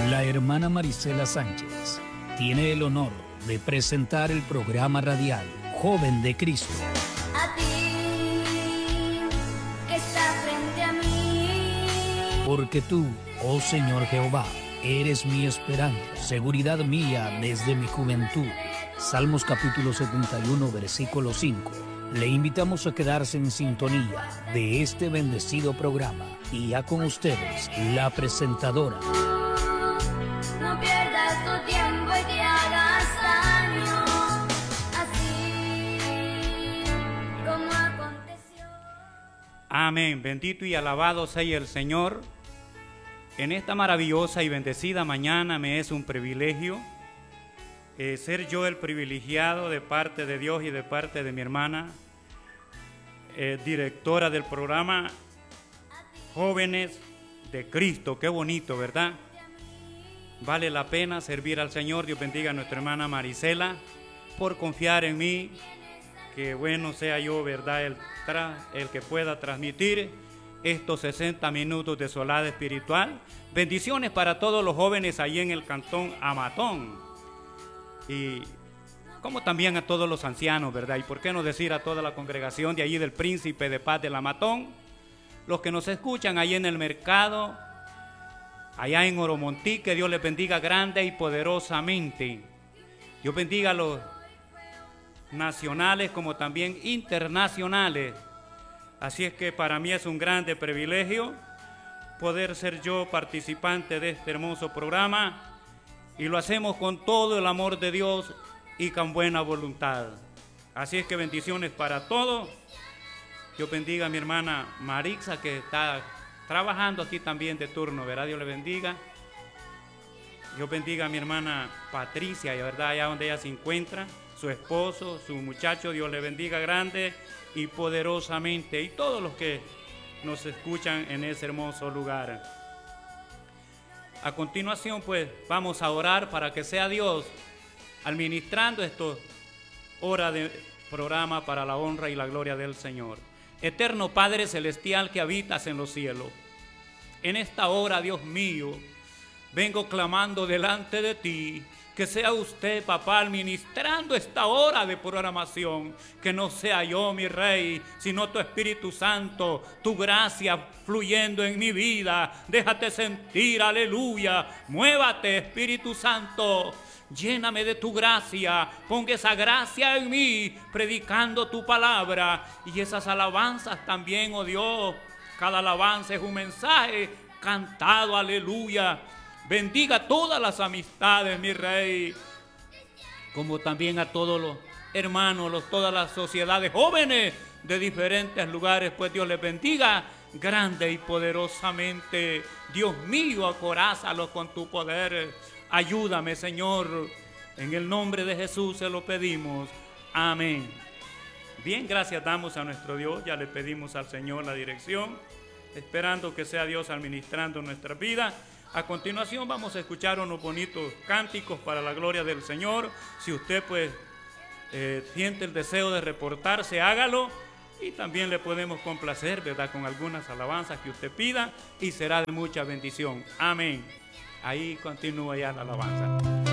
La hermana Marisela Sánchez tiene el honor de presentar el programa radial Joven de Cristo. A ti, que estás frente a mí. Porque tú, oh Señor Jehová, eres mi esperanza, seguridad mía desde mi juventud. Salmos capítulo 71, versículo 5. Le invitamos a quedarse en sintonía de este bendecido programa. Y ya con ustedes, la presentadora. No pierdas tu tiempo y que hagas daño, así como aconteció. Amén. Bendito y alabado sea el Señor. En esta maravillosa y bendecida mañana me es un privilegio ser yo el privilegiado de parte de Dios y de parte de mi hermana, directora del programa Jóvenes de Cristo. Qué bonito, ¿verdad? Vale la pena servir al Señor. Dios bendiga a nuestra hermana Marisela por confiar en mí. Que bueno sea yo, ¿verdad?, el que pueda transmitir estos 60 minutos de solada espiritual. Bendiciones para todos los jóvenes allí en el cantón Amatón. Y como también a todos los ancianos, ¿verdad? Y por qué no decir a toda la congregación de allí del Príncipe de Paz del Amatón, los que nos escuchan ahí en el mercado, allá en Oromontí, que Dios les bendiga grande y poderosamente. Dios bendiga a los nacionales como también internacionales. Así es que para mí es un grande privilegio poder ser yo participante de este hermoso programa, y lo hacemos con todo el amor de Dios y con buena voluntad. Así es que bendiciones para todos. Dios bendiga a mi hermana Marixa, que está trabajando aquí también de turno, ¿verdad? Dios le bendiga. Dios bendiga a mi hermana Patricia, ¿verdad? Allá donde ella se encuentra, su esposo, su muchacho. Dios le bendiga grande y poderosamente, y todos los que nos escuchan en ese hermoso lugar. A continuación, pues, vamos a orar para que sea Dios administrando esta hora de programa para la honra y la gloria del Señor. Eterno Padre Celestial que habitas en los cielos, en esta hora, Dios mío, vengo clamando delante de ti, que sea usted, papá, administrando esta hora de programación, que no sea yo, mi Rey, sino tu Espíritu Santo, tu gracia fluyendo en mi vida. Déjate sentir, aleluya. Muévate, Espíritu Santo. Lléname de tu gracia, ponga esa gracia en mí, predicando tu palabra y esas alabanzas también, oh Dios. Cada alabanza es un mensaje cantado, aleluya. Bendiga todas las amistades, mi Rey, como también a todos los hermanos, todas las sociedades jóvenes de diferentes lugares, pues Dios les bendiga grande y poderosamente. Dios mío, acorázalos con tu poder. Ayúdame, Señor, en el nombre de Jesús se lo pedimos. Amén. Bien, gracias damos a nuestro Dios. Ya le pedimos al Señor la dirección, esperando que sea Dios administrando nuestra vida. A continuación vamos a escuchar unos bonitos cánticos para la gloria del Señor. Si usted pues siente el deseo de reportarse, hágalo. Y también le podemos complacer, ¿verdad?, con algunas alabanzas que usted pida, y será de mucha bendición. Amén. Ahí continúa ya la alabanza.